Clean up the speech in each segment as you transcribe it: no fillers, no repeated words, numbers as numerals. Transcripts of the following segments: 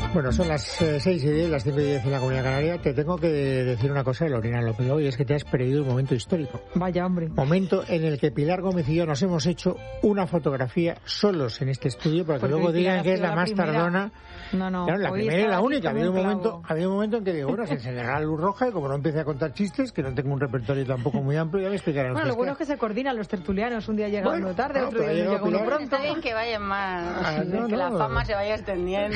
Bueno, son las 6:10, las 5:10 en la Comunidad Canaria. Te tengo que decir una cosa de Lorena López hoy, es que te has perdido un momento histórico. Vaya, hombre. Momento en el que Pilar Gómez y yo nos hemos hecho una fotografía solos en este estudio para que luego digan que es la más tardona. No. Claro, la primera y la única. Había un momento en que digo, bueno, se encenderá la luz roja y como no empiece a contar chistes, que no tengo un repertorio tampoco muy amplio, ya me explicarán. Bueno, lo bueno es que se coordinan los tertulianos. Un día llega uno tarde, otro día llega uno pronto. Está bien que vayan más, que la fama se vaya extendiendo.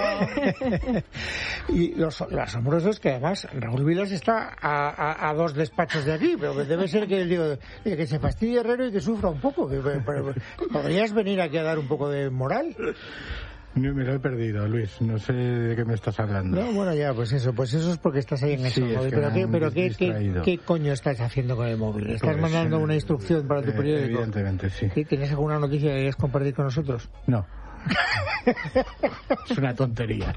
Y lo asombroso es que además Raúl Vilas está a 2 despachos de aquí, pero debe ser que se fastidie Herrero y que sufra un poco. ¿Podrías venir aquí a dar un poco de moral? No, me lo he perdido, Luis. No sé de qué me estás hablando. No, bueno, ya, pues eso es porque estás ahí en eso. Pero ¿qué coño estás haciendo con el móvil? ¿Estás mandando una instrucción para tu periódico? Evidentemente, sí. ¿Tienes alguna noticia que quieras compartir con nosotros? No. Es una tontería.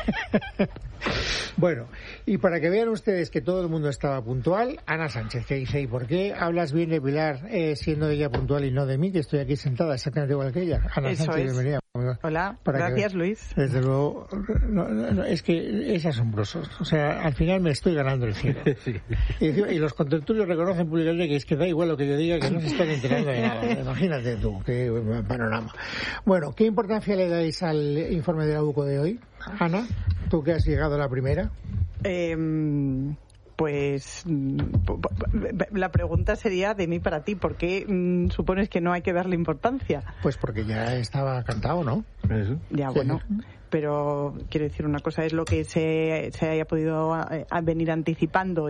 Bueno, y para que vean ustedes que todo el mundo estaba puntual, Ana Sánchez, que dice, ¿y por qué hablas bien de Pilar siendo ella puntual y no de mí, que estoy aquí sentada exactamente igual que ella? Ana Eso Sánchez, es. bienvenida. Hola, gracias Luis. Desde luego, es que es asombroso. O sea, al final me estoy ganando el cielo. Sí. Y los contertulios reconocen públicamente que es que da igual lo que yo diga, que no se están enterando de nada. Imagínate tú, qué panorama. Bueno, ¿qué importancia le dais al informe de la UCO de hoy? Ana, tú que has llegado a la primera. Pues la pregunta sería de mí para ti. ¿Por qué supones que no hay que darle importancia? Pues porque ya estaba cantado, ¿no? Eso. Ya, bueno. Pero quiero decir una cosa, es lo que se haya podido venir anticipando